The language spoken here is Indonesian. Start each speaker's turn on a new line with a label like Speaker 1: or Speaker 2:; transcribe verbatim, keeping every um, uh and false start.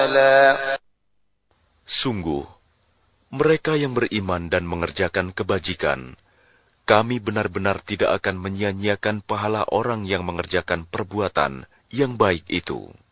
Speaker 1: Sungguh, mereka yang beriman dan mengerjakan kebajikan, kami benar-benar tidak akan menyia-nyiakan pahala orang yang mengerjakan perbuatan yang baik itu.